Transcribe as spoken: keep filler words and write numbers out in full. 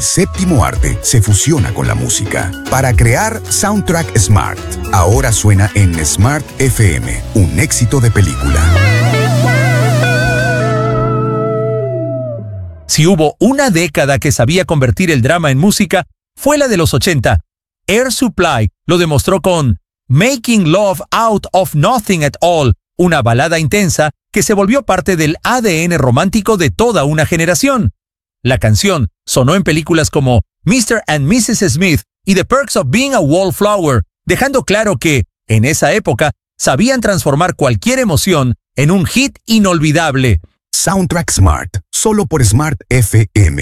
séptimo arte se fusiona con la música para crear Soundtrack Smart. Ahora suena en Smart F M, un éxito de película. Si hubo una década que sabía convertir el drama en música, fue la de los ochenta. Air Supply lo demostró con Making Love Out of Nothing at All, una balada intensa que se volvió parte del A D N romántico de toda una generación. La canción sonó en películas como mister and missus Smith y The Perks of Being a Wallflower, dejando claro que, en esa época, sabían transformar cualquier emoción en un hit inolvidable. Soundtrack Smart, solo por Smart F M.